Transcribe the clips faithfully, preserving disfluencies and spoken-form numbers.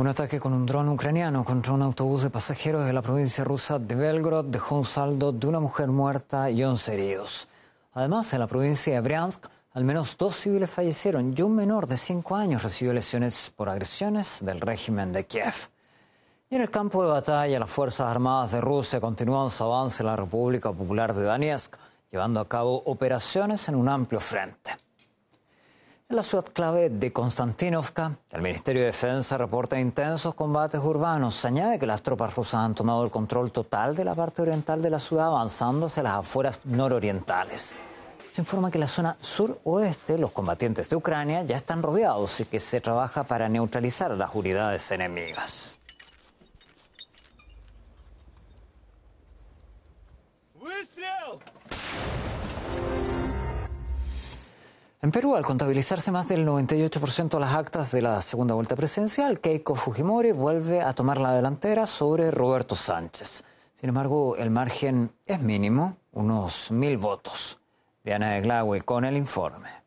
Un ataque con un dron ucraniano contra un autobús de pasajeros de la provincia rusa de Belgorod dejó un saldo de una mujer muerta y once heridos. Además, en la provincia de Briansk, al menos dos civiles fallecieron y un menor de cinco años recibió lesiones por agresiones del régimen de Kiev. Y en el campo de batalla, las Fuerzas Armadas de Rusia continúan su avance en la República Popular de Donetsk, llevando a cabo operaciones en un amplio frente. En la ciudad clave de Konstantinovka, el Ministerio de Defensa reporta intensos combates urbanos. Se añade que las tropas rusas han tomado el control total de la parte oriental de la ciudad, avanzando hacia las afueras nororientales. Se informa que en la zona suroeste los combatientes de Ucrania ya están rodeados y que se trabaja para neutralizar a las unidades enemigas. En Perú, al contabilizarse más del noventa y ocho por ciento de las actas de la segunda vuelta presidencial, Keiko Fujimori vuelve a tomar la delantera sobre Roberto Sánchez. Sin embargo, el margen es mínimo, unos mil votos. Diana Eglaue con el informe.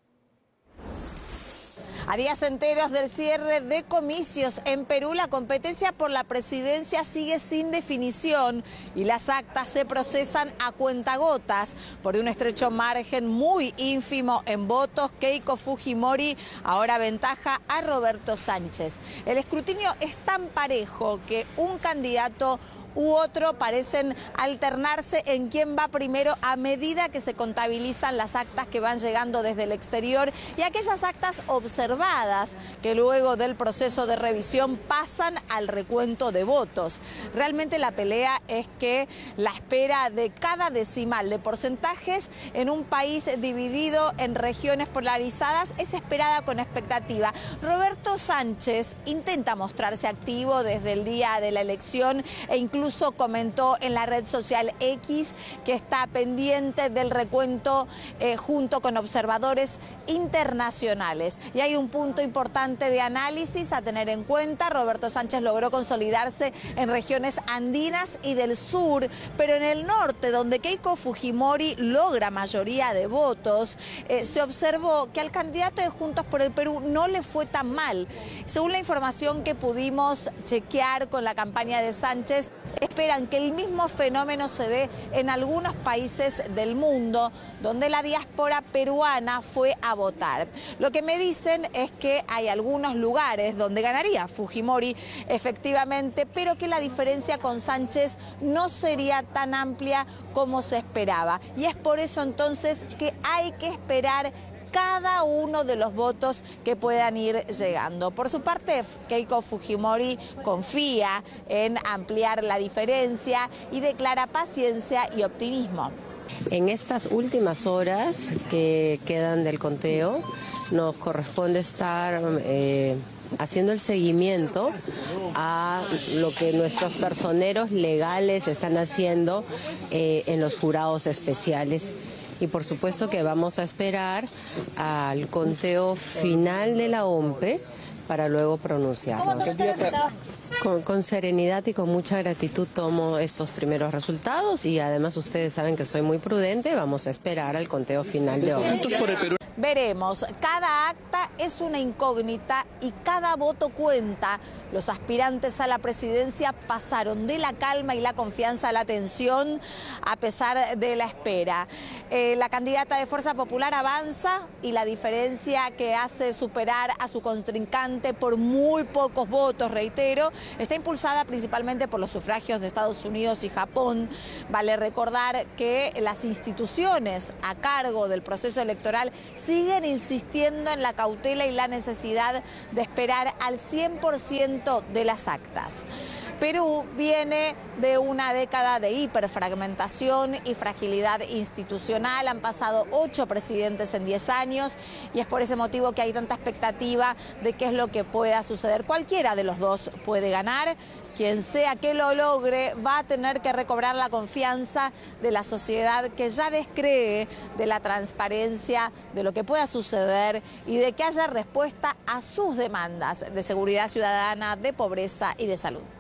A días enteros del cierre de comicios en Perú, la competencia por la presidencia sigue sin definición y las actas se procesan a cuentagotas. Por un estrecho margen muy ínfimo en votos, Keiko Fujimori ahora aventaja a Roberto Sánchez. El escrutinio es tan parejo que un candidato u otro parecen alternarse en quién va primero a medida que se contabilizan las actas que van llegando desde el exterior y aquellas actas observadas que luego del proceso de revisión pasan al recuento de votos. Realmente la pelea es que la espera de cada decimal de porcentajes en un país dividido en regiones polarizadas es esperada con expectativa. Roberto Sánchez intenta mostrarse activo desde el día de la elección e incluso Incluso comentó en la red social X que está pendiente del recuento eh, junto con observadores internacionales. Y hay un punto importante de análisis a tener en cuenta. Roberto Sánchez logró consolidarse en regiones andinas y del sur, pero en el norte, donde Keiko Fujimori logra mayoría de votos, eh, se observó que al candidato de Juntos por el Perú no le fue tan mal. Según la información que pudimos chequear con la campaña de Sánchez, esperan que el mismo fenómeno se dé en algunos países del mundo donde la diáspora peruana fue a votar. Lo que me dicen es que hay algunos lugares donde ganaría Fujimori efectivamente, pero que la diferencia con Sánchez no sería tan amplia como se esperaba. Y es por eso entonces que hay que esperar cada uno de los votos que puedan ir llegando. Por su parte, Keiko Fujimori confía en ampliar la diferencia y declara paciencia y optimismo. En estas últimas horas que quedan del conteo, nos corresponde estar eh, haciendo el seguimiento a lo que nuestros personeros legales están haciendo eh, en los jurados especiales. Y por supuesto que vamos a esperar al conteo final de la O M P E para luego pronunciarnos. Con, con serenidad y con mucha gratitud tomo estos primeros resultados y además ustedes saben que soy muy prudente, vamos a esperar al conteo final de hoy. Veremos, cada acta es una incógnita y cada voto cuenta. Los aspirantes a la presidencia pasaron de la calma y la confianza a la tensión a pesar de la espera. Eh, la candidata de Fuerza Popular avanza y la diferencia que hace superar a su contrincante por muy pocos votos, reitero, está impulsada principalmente por los sufragios de Estados Unidos y Japón. Vale recordar que las instituciones a cargo del proceso electoral siguen insistiendo en la cautela y la necesidad de esperar al cien por ciento de las actas. Perú viene de una década de hiperfragmentación y fragilidad institucional. Han pasado ocho presidentes en diez años y es por ese motivo que hay tanta expectativa de qué es lo que pueda suceder. Cualquiera de los dos puede ganar. Quien sea que lo logre va a tener que recobrar la confianza de la sociedad que ya descree de la transparencia, de lo que pueda suceder y de que haya respuesta a sus demandas de seguridad ciudadana, de pobreza y de salud.